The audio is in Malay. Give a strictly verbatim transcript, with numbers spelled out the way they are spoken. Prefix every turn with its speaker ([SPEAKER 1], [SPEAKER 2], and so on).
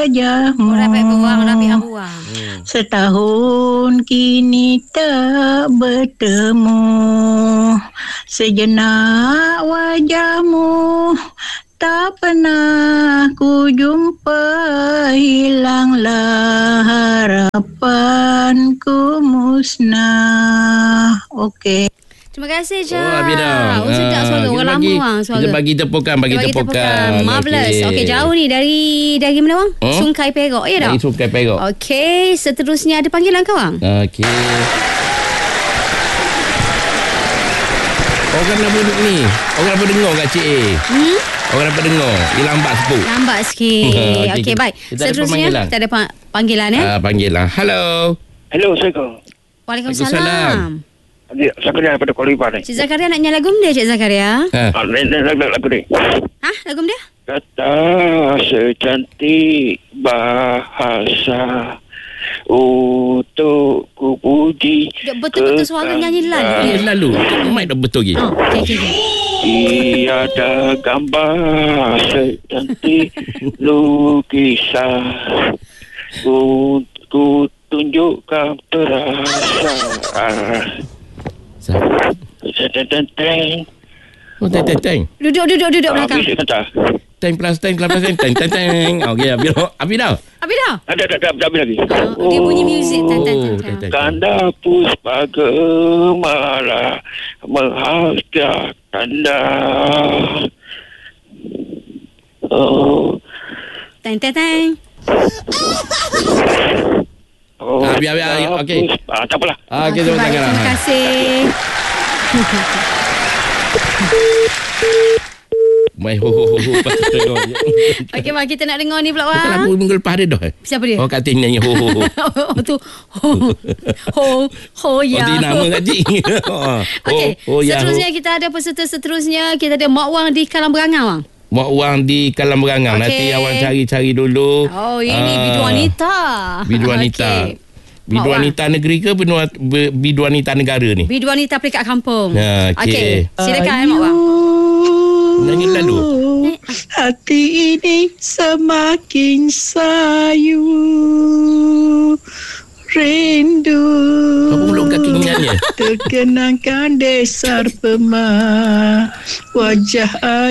[SPEAKER 1] wajahmu.
[SPEAKER 2] Oh, rapi buang, rapi buang.
[SPEAKER 1] Hmm. Setahun kini tak bertemu, sejenak wajahmu tak pernah ku jumpa, hilanglah harapanku musnah. Okey.
[SPEAKER 2] Terima kasih, Jah.
[SPEAKER 3] Oh, Abida.
[SPEAKER 2] Oh, sedap suara. Orang lama, Wang, suara.
[SPEAKER 3] Kita bagi tepukan, bagi,
[SPEAKER 2] bagi
[SPEAKER 3] tepukan.
[SPEAKER 2] tepukan. Marvelous. Okey, okay, jauh ni. Dari dari mana, Wang?
[SPEAKER 3] Hmm?
[SPEAKER 2] Sungai Perak, ya tak?
[SPEAKER 3] Dari Sungai Perak.
[SPEAKER 2] Okey, seterusnya ada panggilan kau, Wang?
[SPEAKER 3] Okey. Orang nak duduk ni. Orang apa dengar kat Cik A?
[SPEAKER 2] Hmm?
[SPEAKER 3] Orang apa dengar? Dia lambat sebut.
[SPEAKER 2] Lambat sikit. Okey, okay, baik.
[SPEAKER 3] Kita
[SPEAKER 2] seterusnya,
[SPEAKER 3] ada
[SPEAKER 2] kita ada pa- panggilan, ya?
[SPEAKER 3] Uh, panggilan. Hello.
[SPEAKER 4] Hello, Assalamualaikum.
[SPEAKER 2] Waalaikumsalam.
[SPEAKER 4] Zakaria daripada Kuala Lumpur ni.
[SPEAKER 2] Cik Zakaria nak nyanyi lagu dia, Cik Zakaria?
[SPEAKER 3] Ha.
[SPEAKER 4] Ah, lagu lagu ni.
[SPEAKER 2] Ha? Lagu dia?
[SPEAKER 4] Kata secantik bahasa untuk ku puji.
[SPEAKER 2] Betul-betul suara nyanyi lalu.
[SPEAKER 3] Dia lalu. Mic dah betul lagi.
[SPEAKER 2] Oh, okey, okey, okey.
[SPEAKER 4] Tiada gambar secantik lukisan ku, ku tunjukkan perasaan. Teng-teng-teng.
[SPEAKER 3] Oh, teng-teng-teng.
[SPEAKER 2] Duduk, duduk, duduk belakang.
[SPEAKER 4] Habis kata.
[SPEAKER 3] Teng plus teng plus teng teng teng teng. Okey, habis dah. Habis dah.
[SPEAKER 2] Habis dah?
[SPEAKER 4] Ada, ada, ada, ada lagi.
[SPEAKER 2] Oh, dia bunyi muzik. Teng, teng, teng, teng.
[SPEAKER 3] teng.
[SPEAKER 4] Kanda puspa gemala menghasrat kanda. Oh,
[SPEAKER 2] Teng, teng, teng.
[SPEAKER 4] oh.
[SPEAKER 3] Ah, biar, biar. Okey.
[SPEAKER 4] Ah, tak apalah.
[SPEAKER 3] Ah, okey,
[SPEAKER 2] Okey,
[SPEAKER 3] terima
[SPEAKER 2] baik,
[SPEAKER 3] kasih.
[SPEAKER 2] terima kasih.
[SPEAKER 3] Mai ho ho ho ho.
[SPEAKER 2] Okey, Mak, kita nak dengar ni pula,
[SPEAKER 3] Bukan
[SPEAKER 2] Wang.
[SPEAKER 3] lagu minggu lepas dia dah.
[SPEAKER 2] Siapa dia?
[SPEAKER 3] Oh, kat Tin nyanyi ho ho ho.
[SPEAKER 2] Oh, tu. Ho, ho, ho, ya.
[SPEAKER 3] Oh, dia nama kat Cik.
[SPEAKER 2] Okey,
[SPEAKER 3] Oh, ya.
[SPEAKER 2] seterusnya kita ada peserta seterusnya. Kita ada Mak Wang di Kalang Berangah, Wang.
[SPEAKER 3] Mak Wang di Kalang Berangah.
[SPEAKER 2] Okey.
[SPEAKER 3] Nanti awak cari-cari dulu.
[SPEAKER 2] Oh, ini
[SPEAKER 3] Ah,
[SPEAKER 2] bidu wanita.
[SPEAKER 3] Bidu wanita.
[SPEAKER 2] Okey.
[SPEAKER 3] Bidu
[SPEAKER 2] Mak Wang.
[SPEAKER 3] wanita negeri ke bidu, bidu wanita negara ni?
[SPEAKER 2] Bidu wanita peringkat kampung.
[SPEAKER 3] Ya, okey.
[SPEAKER 2] Silakan, Mak Wang.
[SPEAKER 3] Nyanyi lalu.
[SPEAKER 1] Hati ini semakin sayu, rindu
[SPEAKER 3] Apa belum kaki nyanyi?
[SPEAKER 1] terkenangkan desar pemah wajah